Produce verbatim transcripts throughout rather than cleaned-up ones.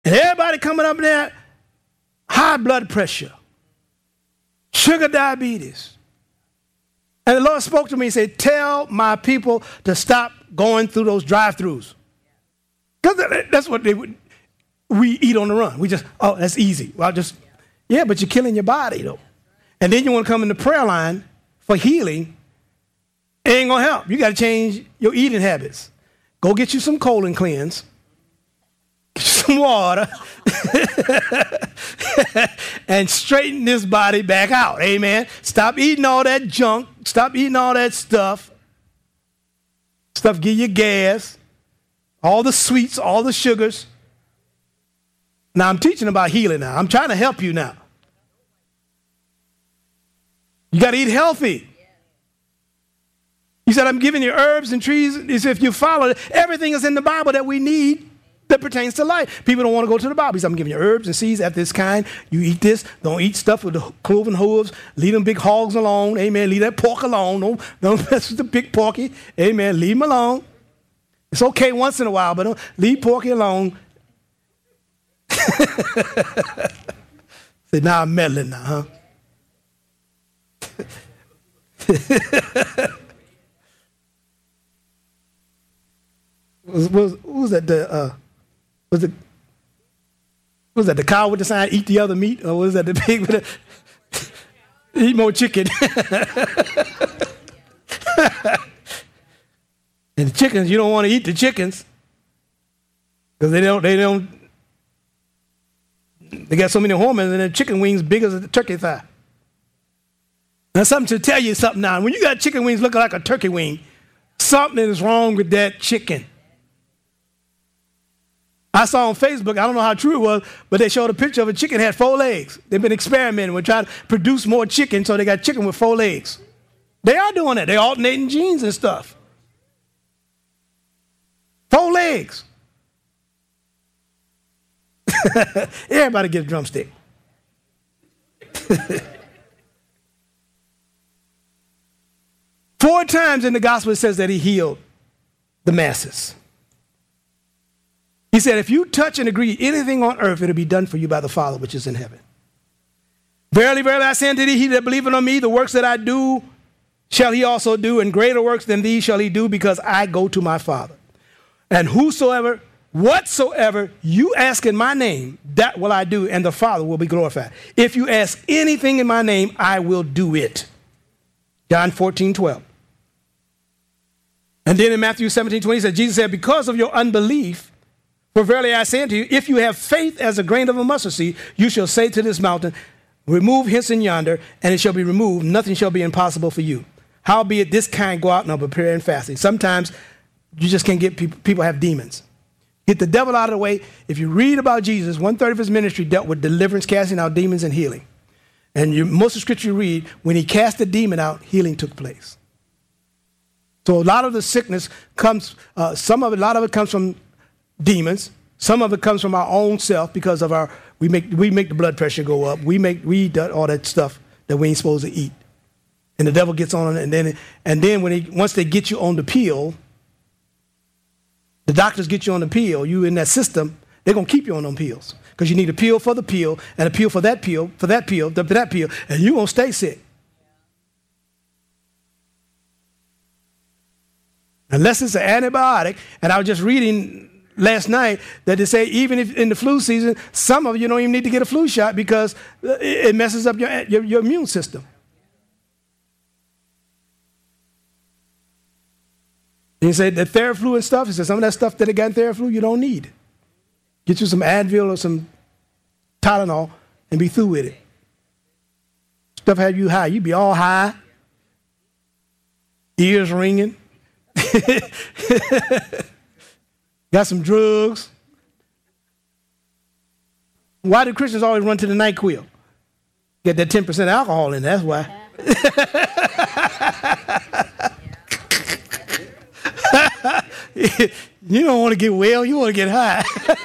And everybody coming up there, high blood pressure, sugar diabetes. And the Lord spoke to me and said, tell my people to stop going through those drive-thrus. Because that's what they would, we eat on the run. We just, oh, that's easy. Well, just, yeah, but you're killing your body, though. And then you want to come in the prayer line for healing. It ain't going to help. You got to change your eating habits. Go get you some colon cleanse. Get you some water. And straighten this body back out. Amen. Stop eating all that junk. Stop eating all that stuff. Stuff give you gas. All the sweets, all the sugars. Now, I'm teaching about healing now. I'm trying to help you now. You got to eat healthy. He said, I'm giving you herbs and trees. He said, if you follow it, everything is in the Bible that we need that pertains to life. People don't want to go to the Bible. He said, I'm giving you herbs and seeds after this kind. You eat this. Don't eat stuff with the cloven hooves. Leave them big hogs alone. Amen. Leave that pork alone. Don't, don't mess with the big porky. Amen. Leave them alone. It's okay once in a while, but don't leave porky alone. Say, now I'm meddling now, huh? was, was, who was that? The, uh, was it, was that the cow with the sign, eat the other meat? Or was that the pig with the, eat more chicken? And the chickens, you don't want to eat the chickens because they don't, they don't, they got so many hormones and the chicken wings big as a turkey thigh. Now, something to tell you something now. When you got chicken wings looking like a turkey wing, something is wrong with that chicken. I saw on Facebook, I don't know how true it was, but they showed a picture of a chicken that had four legs. They've been experimenting with trying to produce more chicken, so they got chicken with four legs. They are doing that. They're alternating genes and stuff. Four legs. Everybody get a drumstick. Four times in the gospel it says that he healed the masses. He said, if you touch and agree anything on earth, it'll be done for you by the Father which is in heaven. Verily, verily, I say unto thee, he that believeth on me, the works that I do shall he also do, and greater works than these shall he do, because I go to my Father. And whosoever, whatsoever you ask in my name, that will I do, and the Father will be glorified. If you ask anything in my name, I will do it. John fourteen, twelve. And then in Matthew seventeen, twenty, he said, Jesus said, because of your unbelief, for verily I say unto you, if you have faith as a grain of a mustard seed, you shall say to this mountain, remove hence and yonder, and it shall be removed. Nothing shall be impossible for you. Howbeit this kind go out and are prepared and fasting. Sometimes you just can't get people, people have demons. Get the devil out of the way. If you read about Jesus, one third of his ministry dealt with deliverance, casting out demons, and healing. And you, most of the scripture you read, when he cast the demon out, healing took place. So a lot of the sickness comes, uh, some of it, a lot of it comes from demons. Some of it comes from our own self because of our, we make we make the blood pressure go up. We make we eat all that stuff that we ain't supposed to eat. And the devil gets on it, and then and then when he once they get you on the pill, the doctors get you on the pill, you in that system, they're gonna keep you on them pills. Because you need a pill for the pill, and a pill for that pill, for that pill, for that pill, and you're gonna stay sick. Unless it's an antibiotic, and I was just reading last night that they say even if in the flu season, some of you don't even need to get a flu shot because it messes up your, your, your immune system. And you say the Theraflu and stuff, he said some of that stuff that they got in Theraflu you don't need. Get you some Advil or some Tylenol and be through with it. Stuff have you high. You be all high, ears ringing. Got some drugs. Why do Christians always run to the NyQuil? Get that ten percent alcohol in, that's why. You don't want to get well, you want to get high.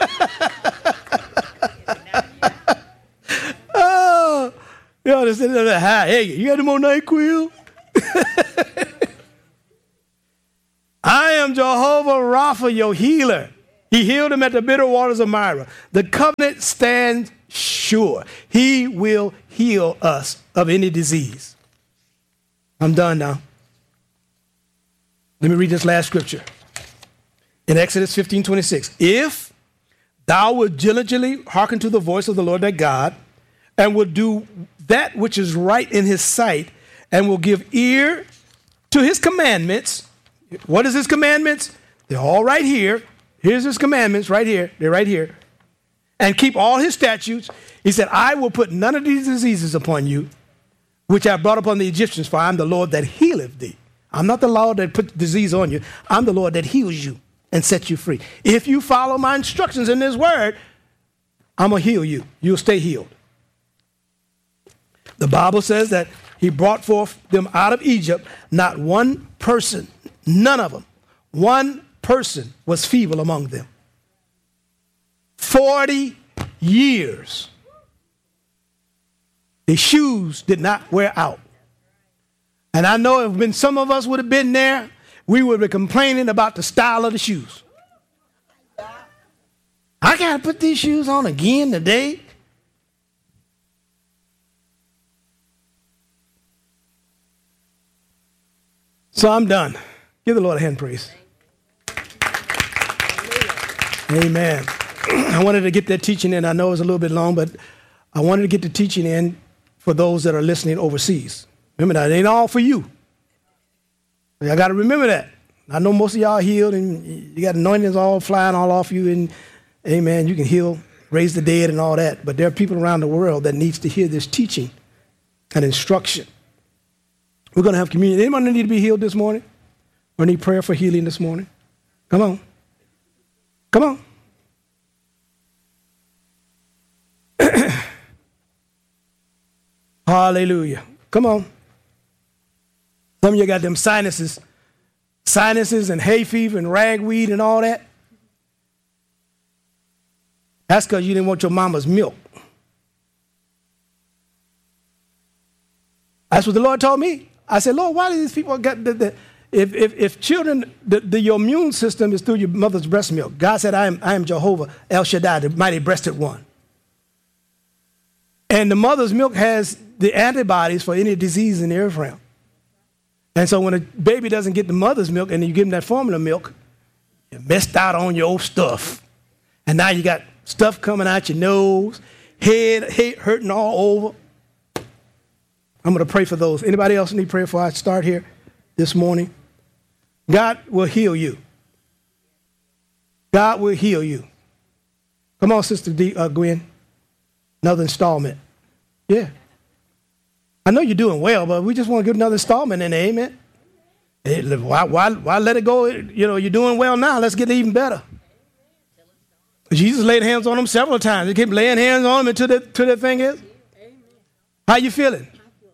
Oh, you ought to sit there high. Hey, you got any more NyQuil? I am Jehovah Rapha, your healer. He healed him at the bitter waters of Myra. The covenant stands sure. He will heal us of any disease. I'm done now. Let me read this last scripture. In Exodus fifteen twenty-six. If thou wilt diligently hearken to the voice of the Lord thy God, and will do that which is right in his sight, and will give ear to his commandments. What is his commandments? They're all right here. Here's his commandments right here. They're right here. And keep all his statutes. He said, I will put none of these diseases upon you, which I brought upon the Egyptians, for I am the Lord that healeth thee. I'm not the Lord that put disease on you. I'm the Lord that heals you and sets you free. If you follow my instructions in this word, I'm going to heal you. You'll stay healed. The Bible says that he brought forth them out of Egypt. Not one person, none of them, one person was feeble among them. Forty years. The shoes did not wear out. And I know if been some of us would have been there, we would be complaining about the style of the shoes. I got to put these shoes on again today. So I'm done. Give the Lord a hand praise. Amen. I wanted to get that teaching in. I know it's a little bit long, but I wanted to get the teaching in for those that are listening overseas. Remember that, it ain't all for you. I got to remember that. I know most of y'all healed and you got anointings all flying all off you, and amen, you can heal, raise the dead and all that. But there are people around the world that needs to hear this teaching and instruction. We're going to have communion. Anybody need to be healed this morning? Or need prayer for healing this morning? Come on. Come on. Hallelujah. Come on. Some of you got them sinuses. Sinuses and hay fever and ragweed and all that. That's because you didn't want your mama's milk. That's what the Lord told me. I said, Lord, why do these people get the, the if, if, if children, the, the, your immune system is through your mother's breast milk. God said, I am, I am Jehovah El Shaddai, the mighty breasted one. And the mother's milk has the antibodies for any disease in the earth realm. And so when a baby doesn't get the mother's milk and you give them that formula milk, you missed out on your old stuff. And now you got stuff coming out your nose, head, head hurting all over. I'm going to pray for those. Anybody else need prayer before I start here this morning? God will heal you. God will heal you. Come on, Sister D, uh, Gwen. Another installment. Yeah. I know you're doing well, but we just want to give another installment in there, amen? Hey, why, why, why let it go? You know, you're doing well now. Let's get even better. Jesus laid hands on them several times. He kept laying hands on them until the, until the thing is. How you feeling?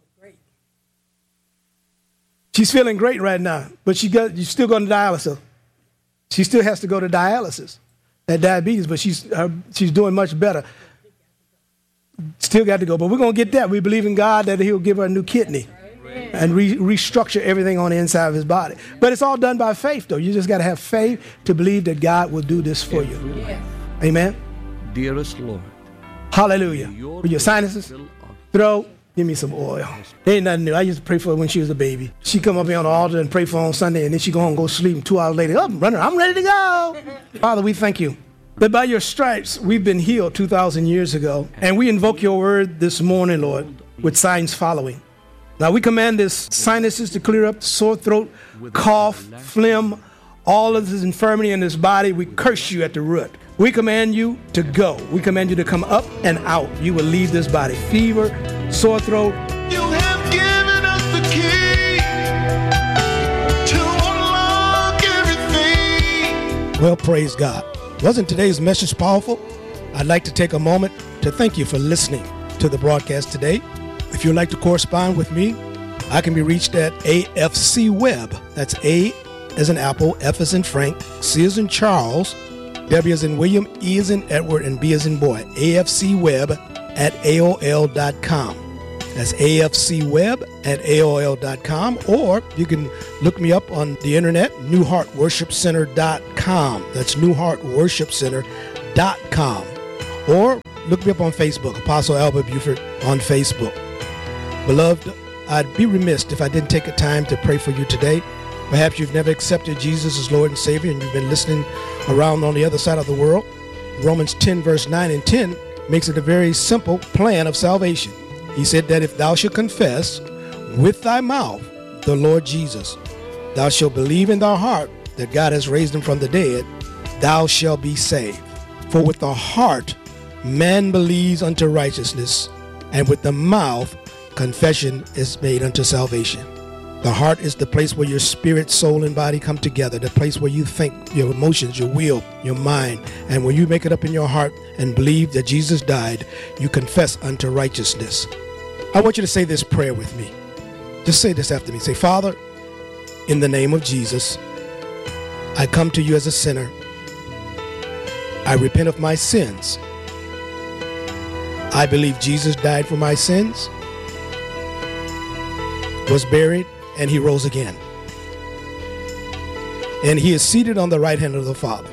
She's feeling great right now, but she got, she's still going to dialysis. She still has to go to dialysis, that diabetes, but she's, uh, she's doing much better. Still got to go, but we're going to get that. We believe in God that he'll give her a new kidney and re- restructure everything on the inside of his body. But it's all done by faith, though. You just got to have faith to believe that God will do this for you. Yes. Amen. Dearest Lord. Hallelujah. With your sinuses, throat, give me some oil. There ain't nothing new. I used to pray for her when she was a baby. She come up here on the altar and pray for her on Sunday, and then she go home and go sleep, and two hours later, oh, I'm running. I'm ready to go. Father, we thank you that by your stripes we've been healed two thousand years ago, and we invoke your word this morning, Lord, with signs following. Now we command this sinuses to clear up, sore throat, cough, phlegm, all of this infirmity in this body. We curse you at the root. We command you to go. We command you to come up and out. You will leave this body. Fever, sore throat. You have given us the key to unlock everything. Well, praise God. Wasn't today's message powerful? I'd like to take a moment to thank you for listening to the broadcast today. If you'd like to correspond with me, I can be reached at A F C Web. That's A as in Apple, F as in Frank, C as in Charles, W as in William, E as in Edward, and B as in boy. A F C Web at A O L dot com. That's A F C web at A O L dot com, or you can look me up on the internet, new heart worship center dot com. That's new heart worship center dot com. Or look me up on Facebook, Apostle Albert Buford on Facebook. Beloved, I'd be remiss if I didn't take a time to pray for you today. Perhaps you've never accepted Jesus as Lord and Savior, and you've been listening around on the other side of the world. Romans ten, verse nine and ten makes it a very simple plan of salvation. He said that if thou shalt confess with thy mouth the Lord Jesus, thou shalt believe in thy heart that God has raised him from the dead, thou shalt be saved. For with the heart man believes unto righteousness, and with the mouth confession is made unto salvation. The heart is the place where your spirit, soul, and body come together, the place where you think, your emotions, your will, your mind. And when you make it up in your heart and believe that Jesus died, you confess unto righteousness. I want you to say this prayer with me. Just say this after me. Say, Father, in the name of Jesus, I come to you as a sinner. I repent of my sins. I believe Jesus died for my sins, was buried, and he rose again. And he is seated on the right hand of the Father.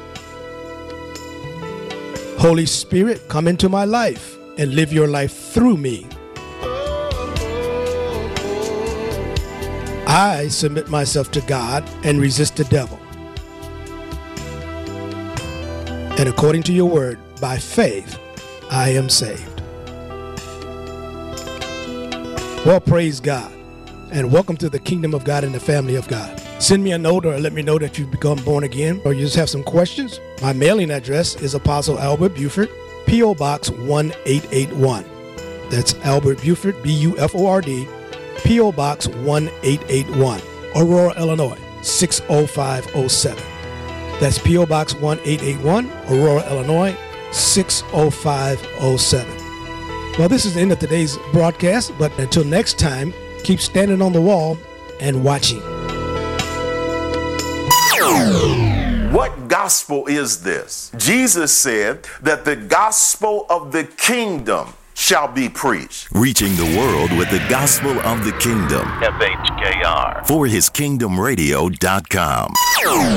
Holy Spirit, come into my life and live your life through me. I submit myself to God and resist the devil. And according to your word, by faith, I am saved. Well, praise God. And welcome to the kingdom of God and the family of God. Send me a note or let me know that you've become born again, or you just have some questions. My mailing address is Apostle Albert Buford, P O Box one eight eight one. That's Albert Buford, B U F O R D, P O Box one eight eight one, Aurora, Illinois, six oh five oh seven. That's P O Box one eight eight one, Aurora, Illinois, six oh five oh seven. Well, this is the end of today's broadcast, but until next time, keep standing on the wall and watching. What gospel is this? Jesus said that the gospel of the kingdom shall be preached. Reaching the world with the gospel of the kingdom. F H K R. For his kingdom radio dot com.